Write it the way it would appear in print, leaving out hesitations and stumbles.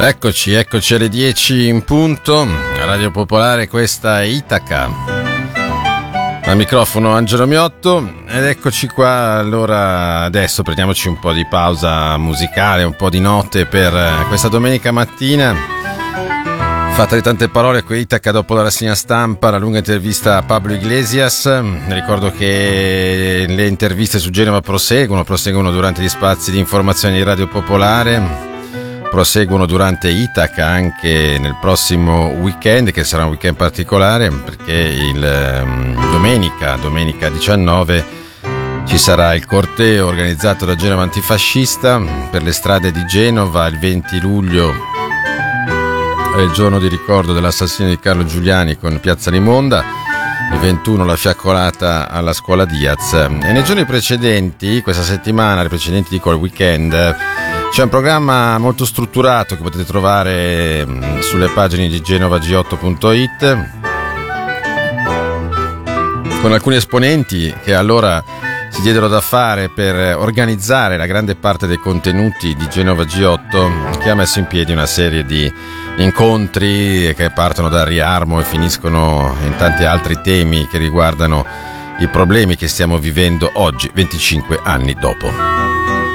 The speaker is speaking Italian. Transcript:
Eccoci alle 10 in punto, Radio Popolare, questa è Itaca. Al microfono Angelo Miotto ed eccoci qua. Allora adesso prendiamoci un po' di pausa musicale, un po' di note per questa domenica mattina. Fatta di tante parole qui Itaca dopo la rassegna stampa, la lunga intervista a Pablo Iglesias. Ricordo che le interviste su Genova proseguono durante gli spazi di informazione di Radio Popolare. Proseguono durante Itaca anche nel prossimo weekend, che sarà un weekend particolare perché domenica 19 ci sarà il corteo organizzato da Genova Antifascista per le strade di Genova. Il 20 luglio è il giorno di ricordo dell'assassinio di Carlo Giuliani con Piazza Limonda, il 21 la fiaccolata alla scuola Diaz. E nei giorni precedenti, questa settimana, il weekend, c'è un programma molto strutturato che potete trovare sulle pagine di genovag8.it con alcuni esponenti che allora si diedero da fare per organizzare la grande parte dei contenuti di Genova G8, che ha messo in piedi una serie di incontri che partono da Riarmo e finiscono in tanti altri temi che riguardano i problemi che stiamo vivendo oggi, 25 anni dopo.